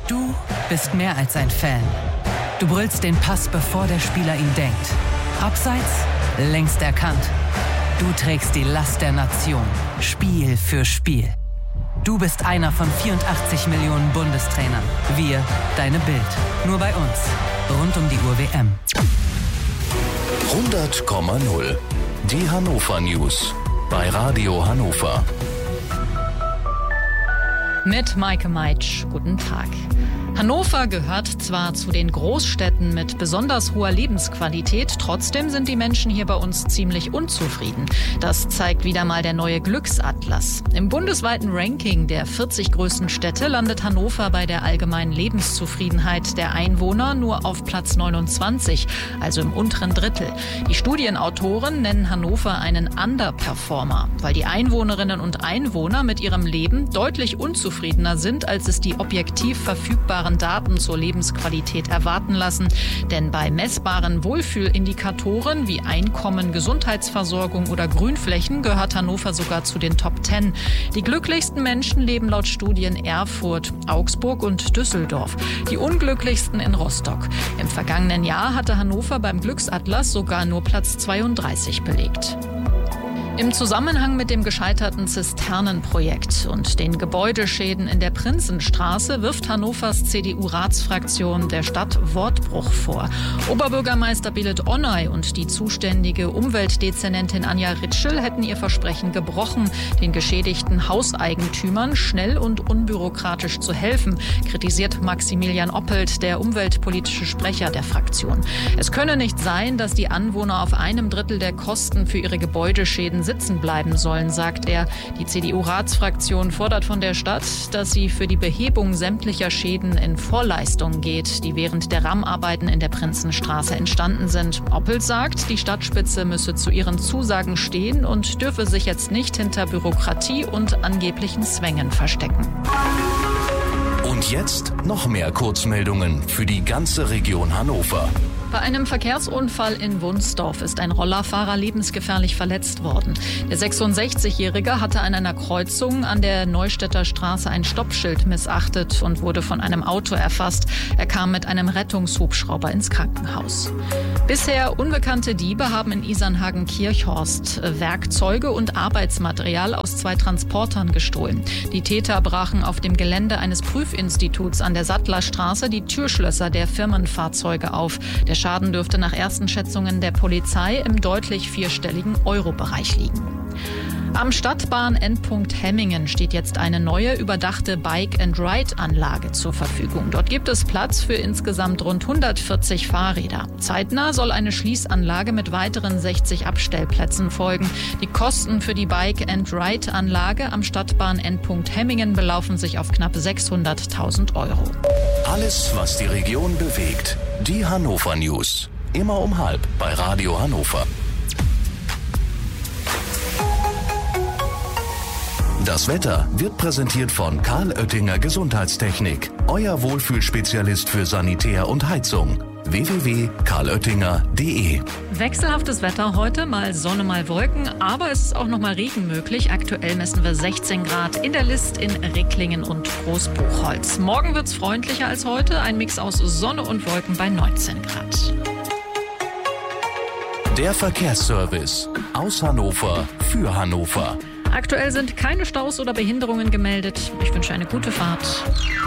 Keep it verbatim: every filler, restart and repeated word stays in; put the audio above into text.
Du bist mehr als ein Fan. Du brüllst den Pass, bevor der Spieler ihn denkt. Abseits, längst erkannt. Du trägst die Last der Nation, Spiel für Spiel. Du bist einer von vierundachtzig Millionen Bundestrainern. Wir, deine Bild. Nur bei uns. Rund um die Uhr W M. hundert Komma null. Die Hannover News. Bei Radio Hannover. Mit Maike Meitsch. Guten Tag. Hannover gehört zwar zu den Großstädten mit besonders hoher Lebensqualität, trotzdem sind die Menschen hier bei uns ziemlich unzufrieden. Das zeigt wieder mal der neue Glücksatlas. Im bundesweiten Ranking der vierzig größten Städte landet Hannover bei der allgemeinen Lebenszufriedenheit der Einwohner nur auf Platz neunundzwanzig, also im unteren Drittel. Die Studienautoren nennen Hannover einen Underperformer, weil die Einwohnerinnen und Einwohner mit ihrem Leben deutlich unzufriedener sind, als es die objektiv verfügbaren Daten zur Lebensqualität erwarten lassen. Denn bei messbaren Wohlfühlindikatoren wie Einkommen, Gesundheitsversorgung oder Grünflächen gehört Hannover sogar zu den Top Ten. Die glücklichsten Menschen leben laut Studien Erfurt, Augsburg und Düsseldorf. Die unglücklichsten in Rostock. Im vergangenen Jahr hatte Hannover beim Glücksatlas sogar nur Platz zweiunddreißig belegt. Im Zusammenhang mit dem gescheiterten Zisternenprojekt und den Gebäudeschäden in der Prinzenstraße wirft Hannovers C D U-Ratsfraktion der Stadt Wortbruch vor. Oberbürgermeister Belit Onay und die zuständige Umweltdezernentin Anja Ritschl hätten ihr Versprechen gebrochen, den geschädigten Hauseigentümern schnell und unbürokratisch zu helfen, kritisiert Maximilian Oppelt, der umweltpolitische Sprecher der Fraktion. Es könne nicht sein, dass die Anwohner auf einem Drittel der Kosten für ihre Gebäudeschäden sitzen bleiben sollen, sagt er. Die C D U-Ratsfraktion fordert von der Stadt, dass sie für die Behebung sämtlicher Schäden in Vorleistung geht, die während der Rahmenarbeiten in der Prinzenstraße entstanden sind. Oppelt sagt, die Stadtspitze müsse zu ihren Zusagen stehen und dürfe sich jetzt nicht hinter Bürokratie und angeblichen Zwängen verstecken. Und jetzt noch mehr Kurzmeldungen für die ganze Region Hannover. Bei einem Verkehrsunfall in Wunsdorf ist ein Rollerfahrer lebensgefährlich verletzt worden. Der sechsundsechzigjährige hatte an einer Kreuzung an der Neustädter Straße ein Stoppschild missachtet und wurde von einem Auto erfasst. Er kam mit einem Rettungshubschrauber ins Krankenhaus. Bisher unbekannte Diebe haben in Isernhagen-Kirchhorst Werkzeuge und Arbeitsmaterial aus zwei Transportern gestohlen. Die Täter brachen auf dem Gelände eines Prüfinstituts an der Sattlerstraße die Türschlösser der Firmenfahrzeuge auf. Der Schaden dürfte nach ersten Schätzungen der Polizei im deutlich vierstelligen Euro-Bereich liegen. Am Stadtbahn-Endpunkt Hemmingen steht jetzt eine neue überdachte Bike-and-Ride-Anlage zur Verfügung. Dort gibt es Platz für insgesamt rund hundertvierzig Fahrräder. Zeitnah soll eine Schließanlage mit weiteren sechzig Abstellplätzen folgen. Die Kosten für die Bike-and-Ride-Anlage am Stadtbahn-Endpunkt Hemmingen belaufen sich auf knapp sechshunderttausend Euro. Alles, was die Region bewegt. Die Hannover News. Immer um halb bei Radio Hannover. Das Wetter wird präsentiert von Karl Oettinger Gesundheitstechnik. Euer Wohlfühlspezialist für Sanitär und Heizung. w w w punkt karl oettinger punkt d e. Wechselhaftes Wetter heute, mal Sonne, mal Wolken, aber es ist auch noch mal Regen möglich. Aktuell messen wir sechzehn Grad in der List, in Ricklingen und Großbuchholz. Morgen wird es freundlicher als heute, ein Mix aus Sonne und Wolken bei neunzehn Grad. Der Verkehrsservice aus Hannover für Hannover. Aktuell sind keine Staus oder Behinderungen gemeldet. Ich wünsche eine gute Fahrt.